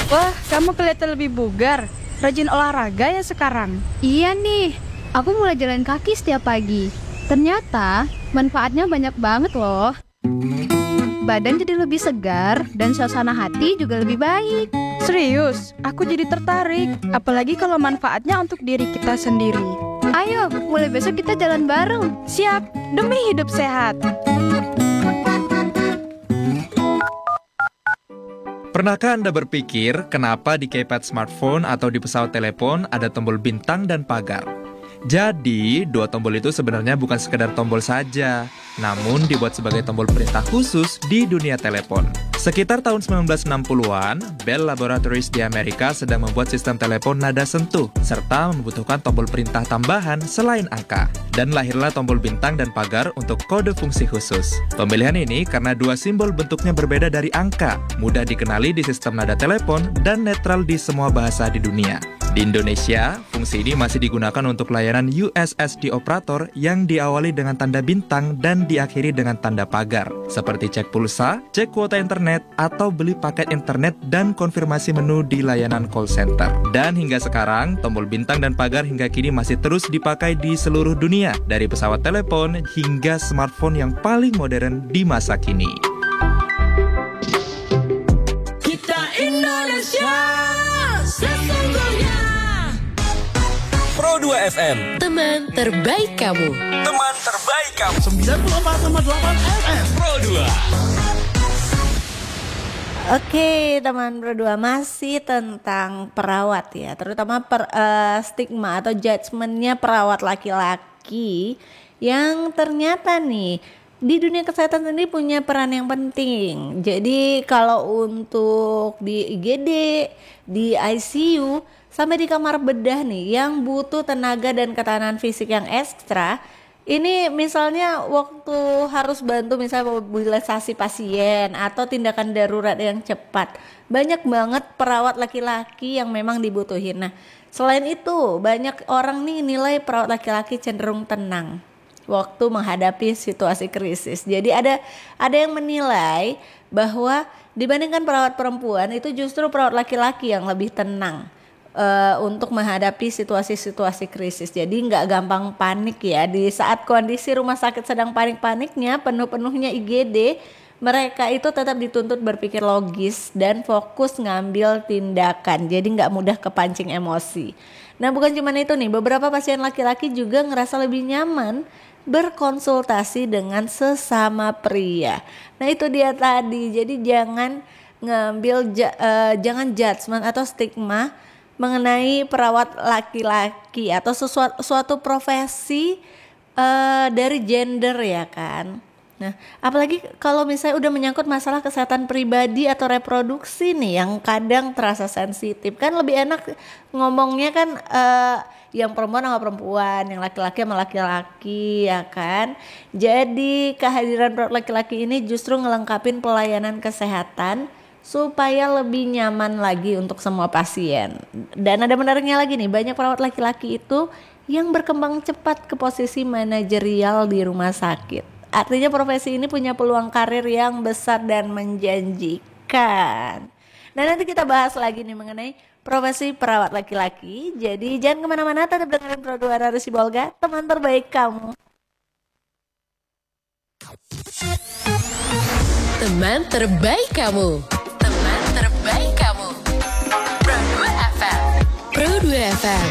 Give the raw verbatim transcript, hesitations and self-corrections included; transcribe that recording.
Wah, kamu kelihatan lebih bugar. Rajin olahraga ya sekarang. Iya nih, aku mulai jalan kaki setiap pagi. Ternyata manfaatnya banyak banget loh. Badan jadi lebih segar dan suasana hati juga lebih baik. Serius, aku jadi tertarik. Apalagi kalau manfaatnya untuk diri kita sendiri. Ayo, mulai besok kita jalan bareng. Siap, demi hidup sehat. Pernahkah Anda berpikir kenapa di keypad smartphone atau di pesawat telepon ada tombol bintang dan pagar? Jadi, dua tombol itu sebenarnya bukan sekedar tombol saja, namun dibuat sebagai tombol perintah khusus di dunia telepon. Sekitar tahun sembilan belas enam puluhan, Bell Laboratories di Amerika sedang membuat sistem telepon nada sentuh, serta membutuhkan tombol perintah tambahan selain angka. Dan lahirlah tombol bintang dan pagar untuk kode fungsi khusus. Pemilihan ini karena dua simbol bentuknya berbeda dari angka, mudah dikenali di sistem nada telepon, dan netral di semua bahasa di dunia. Di Indonesia, fungsi ini masih digunakan untuk layanan U S S D operator yang diawali dengan tanda bintang dan diakhiri dengan tanda pagar, seperti cek pulsa, cek kuota internet, atau beli paket internet dan konfirmasi menu di layanan call center. Dan hingga sekarang, tombol bintang dan pagar hingga kini masih terus dipakai di seluruh dunia, dari pesawat telepon hingga smartphone yang paling modern di masa kini. Kita Indonesia sesungguhnya. Pro dua F M, Teman terbaik kamu. teman terbaik kamu. sembilan puluh empat koma delapan F M. Pro dua. Oke, teman berdua, masih tentang perawat ya, terutama per, uh, stigma atau judgementnya perawat laki-laki yang ternyata nih di dunia kesehatan sendiri punya peran yang penting. Jadi kalau untuk di I G D, di I C U, sampai di kamar bedah nih yang butuh tenaga dan ketahanan fisik yang ekstra. Ini misalnya waktu harus bantu misalnya mobilisasi pasien atau tindakan darurat yang cepat. Banyak banget perawat laki-laki yang memang dibutuhin. Nah, selain itu banyak orang nih nilai perawat laki-laki cenderung tenang waktu menghadapi situasi krisis. Jadi ada ada yang menilai bahwa dibandingkan perawat perempuan itu justru perawat laki-laki yang lebih tenang Uh, untuk menghadapi situasi-situasi krisis. Jadi nggak gampang panik ya. Di saat kondisi rumah sakit sedang panik-paniknya, penuh-penuhnya I G D, mereka itu tetap dituntut berpikir logis dan fokus ngambil tindakan. Jadi nggak mudah kepancing emosi. Nah, bukan cuma itu nih, beberapa pasien laki-laki juga ngerasa lebih nyaman berkonsultasi dengan sesama pria. Nah, itu dia tadi. Jadi jangan ngambil uh, jangan judgement atau stigma mengenai perawat laki-laki atau sesuatu suatu profesi uh, dari gender ya kan. Nah, apalagi kalau misalnya udah menyangkut masalah kesehatan pribadi atau reproduksi nih yang kadang terasa sensitif, kan lebih enak ngomongnya kan uh, yang perempuan sama perempuan, yang laki-laki sama laki-laki ya kan. Jadi kehadiran perawat laki-laki ini justru ngelengkapin pelayanan kesehatan supaya lebih nyaman lagi untuk semua pasien. Dan ada menariknya lagi nih, banyak perawat laki-laki itu yang berkembang cepat ke posisi manajerial di rumah sakit. Artinya profesi ini punya peluang karir yang besar dan menjanjikan. Dan nanti kita bahas lagi nih mengenai profesi perawat laki-laki. Jadi jangan kemana-mana, tetap dengerin Pro dua Radio Sibolga, teman terbaik kamu. Teman terbaik kamu. Teman terbaik kamu. Pro dua F M. Pro dua F M.